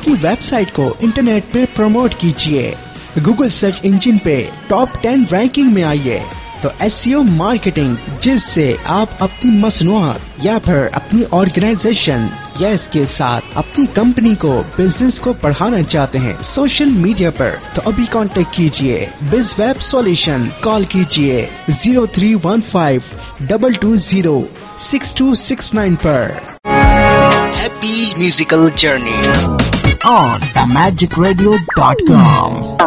अपनी वेबसाइट को इंटरनेट पे प्रमोट कीजिए, गूगल सर्च इंजिन पे टॉप 10 रैंकिंग में आइए। तो एसईओ मार्केटिंग, जिससे आप अपनी मसनूआत या फिर अपनी ऑर्गेनाइजेशन या इसके साथ अपनी कंपनी को, बिजनेस को बढ़ाना चाहते हैं सोशल मीडिया पर, तो अभी कांटेक्ट कीजिए बिज वेब सॉल्यूशन। कॉल कीजिए 0315 220 6269 पर। Happy musical journey on themagicradio.com।